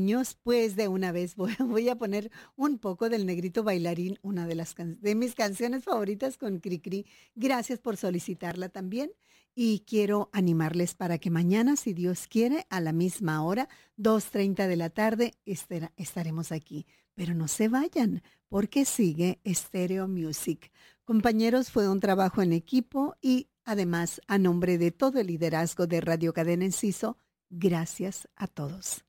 niños, pues de una vez voy a poner un poco del Negrito Bailarín, una de mis canciones favoritas con Cricri. Gracias por solicitarla también. Y quiero animarles para que mañana, si Dios quiere, a la misma hora, 2:30 de la tarde, estaremos aquí. Pero no se vayan, porque sigue Stereo Music. Compañeros, fue un trabajo en equipo y además, a nombre de todo el liderazgo de Radio Cadena Enciso, gracias a todos.